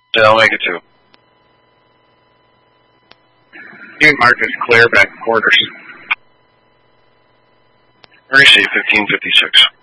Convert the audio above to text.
Yeah, I'll make it too. You can mark as clear back quarters. Receive 1556.